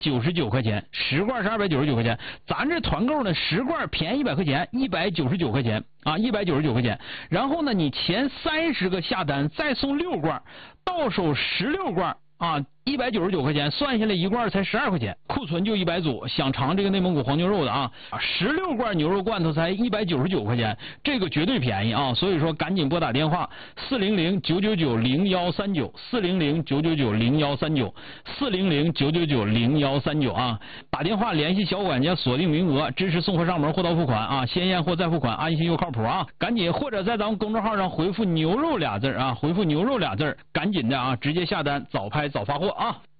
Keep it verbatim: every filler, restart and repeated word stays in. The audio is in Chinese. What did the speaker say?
九十九块钱，十罐是二百九十九块钱。咱这团购呢，十罐便宜一百块钱，一百九十九块钱啊，一百九十九块钱。然后呢，你前三十个下单再送六罐，到手十六罐啊，一百九十九块钱，算下来一罐才十二块钱，库存就一百组。想尝这个内蒙古黄牛肉的啊，十六罐牛肉罐头才一百九十九块钱，这个绝对便宜啊！所以说赶紧拨打电话四零零九九九零幺三九四零零九九九零幺三九四零零九九九零幺三九啊，打电话联系小管家锁定名额，支持送货上门，货到付款啊，先验货再付款，安心又靠谱啊！赶紧或者在咱们公众号上回复牛肉俩字啊，回复牛肉俩字，赶紧的啊，直接下单，早拍早发货啊！